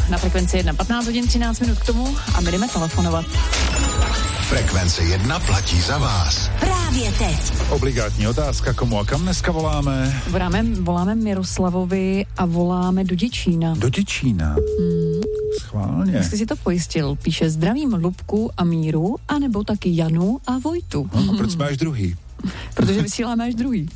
na Frekvenci 1. 15 hodin 13 minut k tomu a my jdeme telefonovat. Frekvence 1 platí za vás. Právě teď. Obligátní otázka, komu a kam dneska voláme? Voláme Miroslavovi a voláme do Děčína. Do Děčína? Schválně. Jsi si to pojistil, píše zdravím Lubku a Míru, anebo taky Janu a Vojtu. No, proč jsme až druhý? Protože vysíláme až druhý.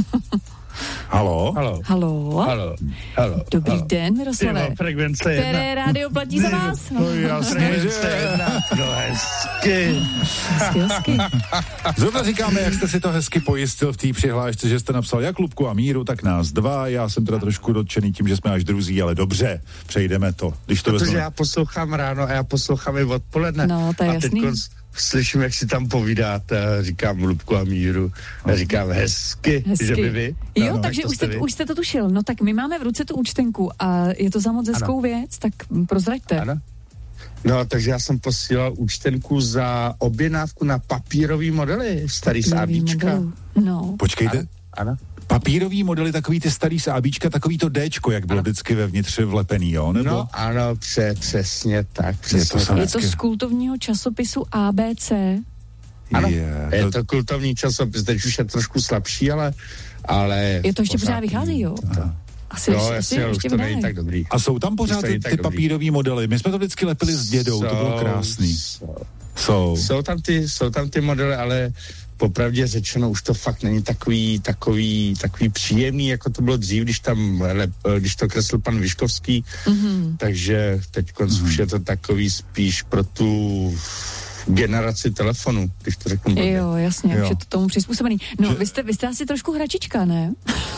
Halo? Halo. Dobrý den, Miroslave. Frekvence Které rádio platí za vás? No jasně, že. No hezky. Hezky. Zrovna říkáme, jak jste si to hezky pojistil v té přihlášce, že jste napsal jak Lubku a Míru, tak nás dva. Já jsem teda trošku dotčený tím, že jsme až druzí, ale dobře, přejdeme to. Když to Protože já poslouchám ráno a já poslouchám i odpoledne. No, to je a jasný. Slyším, jak si tam povídáte, a říkám Lubku a Míru, a říkám hezky. Že by vy. Jo, takže už jste to tušil. No tak my máme v ruce tu účtenku a je to za moc hezkou věc, tak prozraďte. Ano. No, takže já jsem posílal účtenku za objednávku na papírový modely, starý sábíčka. No. Počkejte. Ano. Papírový modely, takový ty starý sábíčka, takový to Dčko, jak bylo vždycky vevnitř vlepený, jo? Nebo? No, ano, přesně tak. Je to z kultovního časopisu ABC. Ano, je to kultovní časopis, teď už je trošku slabší, ale je to ještě pořád vychází, jo? Asi jasně, už to není tak dobrý. A jsou tam pořád ty papírový modely? My jsme to vždycky lepili s dědou, to bylo krásný. Jsou tam ty modely, ale popravdě řečeno, už to fakt není takový příjemný, jako to bylo dřív, když to kreslil pan Vyškovský, takže teď už je to takový spíš pro tu generaci telefonu, když to řeknu. Jo, jasně, už je to tomu přizpůsobený. No, vy jste asi trošku hračička, ne?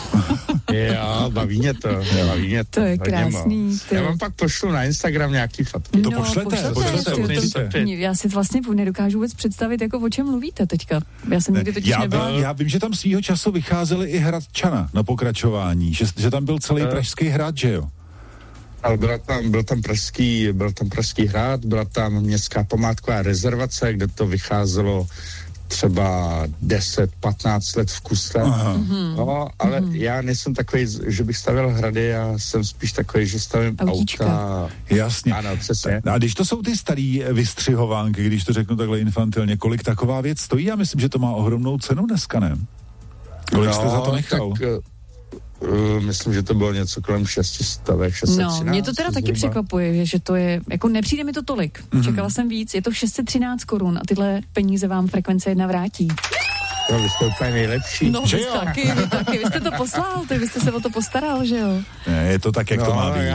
Jo, baví mě to. To je krásný. Já vám pak pošlu na Instagram nějaký fotky. To pošlete. Já si vlastně nedokážu vůbec představit, jako o čem mluvíte teďka. Já jsem nikdy totiž nebyla. Já vím, že tam svýho času vycházely i Hradčana na pokračování, že tam byl celý pražský hrad, že jo? Ale byl tam pražský hrad, byla tam městská památková rezervace, kde to vycházelo třeba 10-15 let v kuse. No, ale já nejsem takový, že bych stavěl hrady, já jsem spíš takový, že stavím auta. Jasně. Ano, přesně. A když to jsou ty starý vystřihovánky, když to řeknu takhle infantilně, kolik taková věc stojí? Já myslím, že to má ohromnou cenu dneska, ne? Kolik jste za to nechal? Tak, myslím, že to bylo něco kolem 613. No, mě to teda taky překvapuje, že to je, jako nepřijde mi to tolik. Čekala jsem víc, je to 613 korun a tyhle peníze vám Frekvence 1 vrátí. No, vy jste úplně nejlepší. No, vy jste to poslal, vy jste se o to postaral, že jo? Ne, je to tak, jak to má být.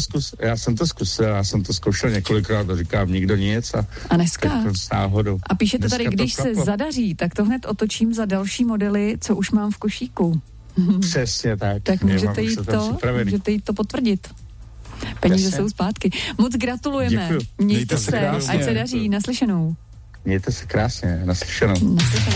Já jsem to zkoušel několikrát a říkám, nikdo nic a dneska. Náhodou. A píšete tady, když se zadaří, tak to hned otočím za další modely, co už mám v košíku. Přesně tak. Tak můžete jít to potvrdit. Peníze jsou zpátky. Moc gratulujeme. Děkuju. Mějte se, ať se daří. Naslyšenou. Mějte se krásně. Naslyšenou.